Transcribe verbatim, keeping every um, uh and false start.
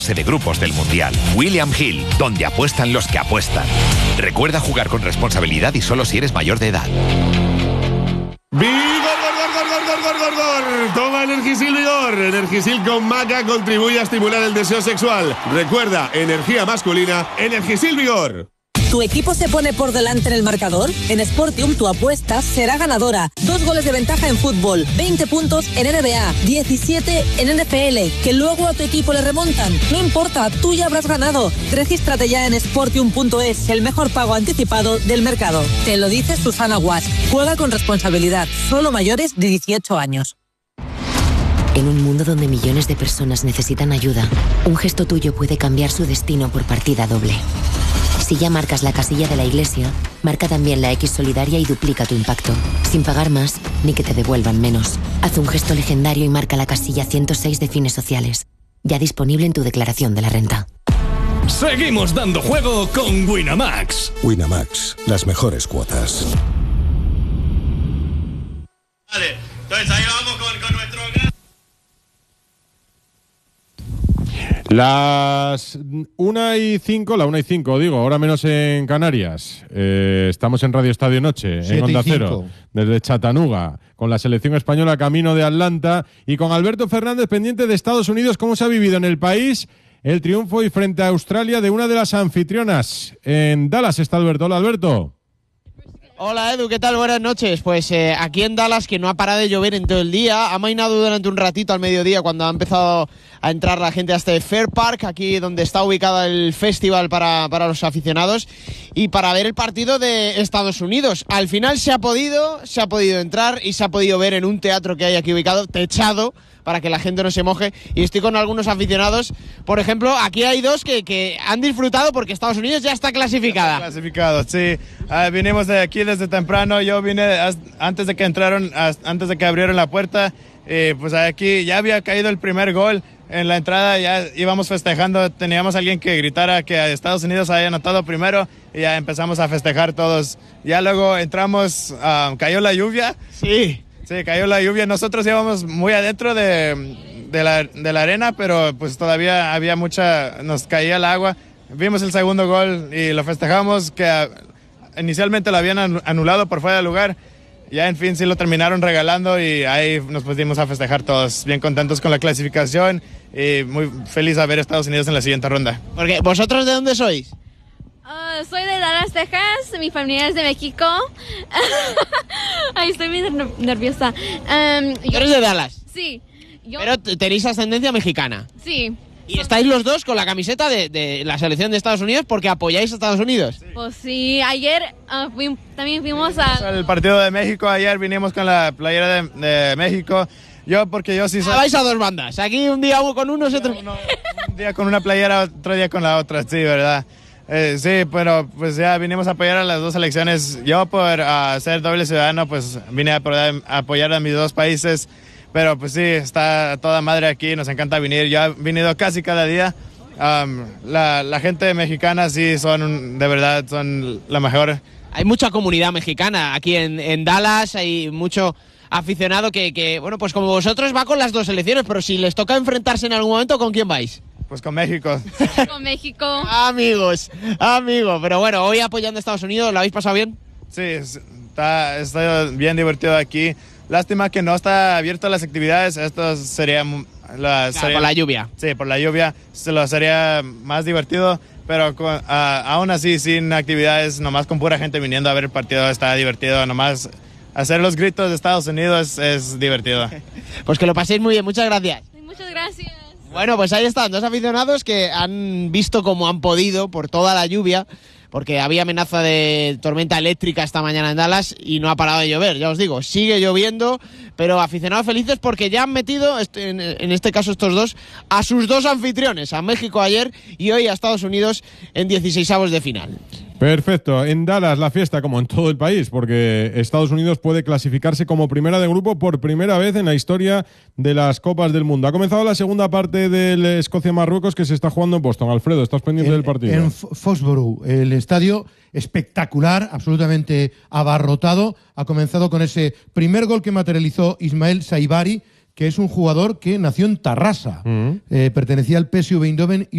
de grupos del Mundial. William Hill, donde apuestan los que apuestan. Recuerda jugar con responsabilidad y solo si eres mayor de edad. ¡Vigor, gor, gor, gor, gor, gor, gor, gor! Toma Energisil Vigor. Energisil con maca contribuye a estimular el deseo sexual. Recuerda, energía masculina, Energisil Vigor. ¿Tu equipo se pone por delante en el marcador? En Sportium tu apuesta será ganadora. Dos goles de ventaja en fútbol, veinte puntos en N B A, diecisiete en N F L, que luego a tu equipo le remontan. No importa, tú ya habrás ganado. Regístrate ya en sportium punto es, el mejor pago anticipado del mercado. Te lo dice Susana Guas. Juega con responsabilidad, solo mayores de dieciocho años. En un mundo donde millones de personas necesitan ayuda, un gesto tuyo puede cambiar su destino por partida doble. Si ya marcas la casilla de la iglesia, marca también la X solidaria y duplica tu impacto, sin pagar más ni que te devuelvan menos. Haz un gesto legendario y marca la casilla ciento seis de Fines Sociales, ya disponible en tu declaración de la renta. Seguimos dando juego con Winamax. Winamax, las mejores cuotas. Vale, entonces ahí vamos con, con nuestro... Las una y cinco, la una y cinco, digo, ahora menos en Canarias. Eh, estamos en Radio Estadio Noche, en Onda Cero, desde Chattanooga, con la selección española camino de Atlanta y con Alberto Fernández pendiente de Estados Unidos. ¿Cómo se ha vivido en el país el triunfo y frente a Australia de una de las anfitrionas? En Dallas está Alberto. Hola, Alberto. Hola Edu, ¿qué tal? Buenas noches. Pues eh, aquí en Dallas, que no ha parado de llover en todo el día, ha mainado durante un ratito al mediodía cuando ha empezado a entrar la gente a este Fair Park, aquí donde está ubicado el festival para, para los aficionados y para ver el partido de Estados Unidos. Al final se ha podido, se ha podido entrar y se ha podido ver en un teatro que hay aquí ubicado, techado, para que la gente no se moje, y estoy con algunos aficionados. Por ejemplo, aquí hay dos que, que han disfrutado porque Estados Unidos ya está clasificada. Está clasificado, sí. Uh, vinimos de aquí desde temprano. Yo vine antes de que entraron, antes de que abrieron la puerta. Y pues aquí ya había caído el primer gol. En la entrada ya íbamos festejando. Teníamos a alguien que gritara que Estados Unidos había anotado primero y ya empezamos a festejar todos. Ya luego entramos, uh, cayó la lluvia. Sí. Sí, cayó la lluvia. Nosotros íbamos muy adentro de, de, la, de la arena, pero pues todavía había mucha, nos caía el agua. Vimos el segundo gol y lo festejamos, que a, inicialmente lo habían anulado por fuera de lugar. Ya en fin sí lo terminaron regalando y ahí nos pusimos a festejar todos, bien contentos con la clasificación y muy feliz a ver a Estados Unidos en la siguiente ronda. Porque ¿vosotros de dónde sois? Uh, soy de Dallas, Texas, mi familia es de México. Ay, estoy muy nerviosa. Um, yo... ¿Eres de Dallas? Sí. Yo... Pero tenéis ascendencia mexicana. Sí. Y estáis los dos con la camiseta de, de la selección de Estados Unidos porque apoyáis a Estados Unidos. Sí. Pues sí, ayer uh, fui, también fuimos a... El partido de México, ayer vinimos con la playera de, de México. Yo, porque yo sí soy... Ah, vais a dos bandas, aquí un día con unos y otro... Uno, un día con una playera, otro día con la otra, sí, ¿verdad? Eh, sí, pero pues ya vinimos a apoyar a las dos selecciones. Yo por uh, ser doble ciudadano, pues vine a, a apoyar a mis dos países. Pero pues sí, está toda madre aquí, nos encanta venir. Yo he venido casi cada día. Um, la, la gente mexicana sí son, de verdad, son la mejor. Hay mucha comunidad mexicana aquí en, en Dallas, hay mucho aficionado que, que, bueno, pues como vosotros va con las dos selecciones, pero si les toca enfrentarse en algún momento, ¿con quién vais? Pues con México. Con México. Amigos, amigos. Pero bueno, hoy apoyando a Estados Unidos, ¿lo habéis pasado bien? Sí, está, está bien divertido aquí. Lástima que no está abierto a las actividades. Esto sería, la, ah, sería... Por la lluvia. Sí, por la lluvia. Se lo sería más divertido. Pero con, uh, aún así, sin actividades, nomás con pura gente viniendo a ver el partido, está divertido. Nomás hacer los gritos de Estados Unidos es, es divertido. Pues que lo paséis muy bien. Muchas gracias. Muchas gracias. Bueno, pues ahí están, dos aficionados que han visto cómo han podido por toda la lluvia, porque había amenaza de tormenta eléctrica esta mañana en Dallas y no ha parado de llover, ya os digo, sigue lloviendo, pero aficionados felices porque ya han metido, en este caso estos dos, a sus dos anfitriones, a México ayer y hoy a Estados Unidos en dieciseisavos de final. Perfecto. En Dallas la fiesta como en todo el país, porque Estados Unidos puede clasificarse como primera de grupo por primera vez en la historia de las Copas del Mundo. Ha comenzado la segunda parte del Escocia-Marruecos que se está jugando en Boston. Alfredo, ¿estás pendiente en, del partido? En Foxborough, el estadio espectacular, absolutamente abarrotado. Ha comenzado con ese primer gol que materializó Ismael Saibari, que es un jugador que nació en Tarrasa, Mm. eh, pertenecía al P S V Eindhoven y